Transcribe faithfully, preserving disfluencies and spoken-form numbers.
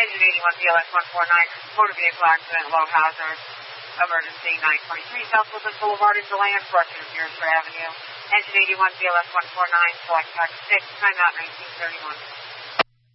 Engine eighty-one B L S one forty-nine, motor vehicle accident, low hazard, emergency nine twenty-three South Woodland Boulevard in DeLand, approaching Deerster Avenue. Engine eighty-one B L S one forty-nine, select track six, timeout nineteen thirty-one.